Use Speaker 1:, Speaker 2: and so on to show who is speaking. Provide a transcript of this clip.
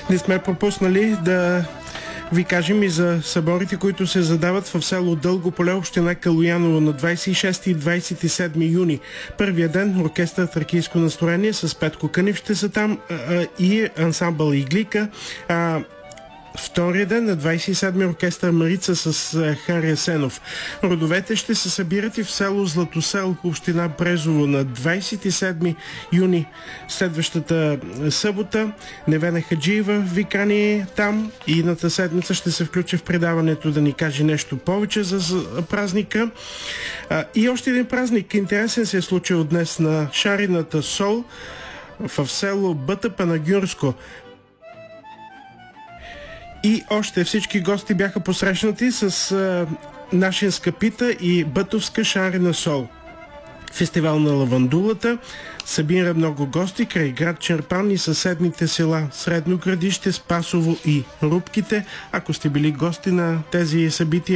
Speaker 1: Не сме пропуснали да ви кажем и за съборите, които се задават в село Дълго поле, община Калояново на 26 и 27 юни. Първия ден оркестър Тракийско настроение с Петко Кънев ще са там и ансамбъл Иглика. Втория ден на 27-ми оркестър Марица с Хари Асенов. Родовете ще се събират и в село Златосел, община Брезово на 27 юни. Следващата събота Невена Хаджиева викани там и едната седмица ще се включи в предаването да ни каже нещо повече за празника. И още един празник интересен се е случил днес на Шарината сол в село Бъта Панагюрско. И още всички гости бяха посрещнати с нашинска пита и бътовска шарена сол. Фестивал на лавандулата събира много гости край град Чирпан и съседните села Средно Градище, Спасово и Рубките. Ако сте били гости на тези събития,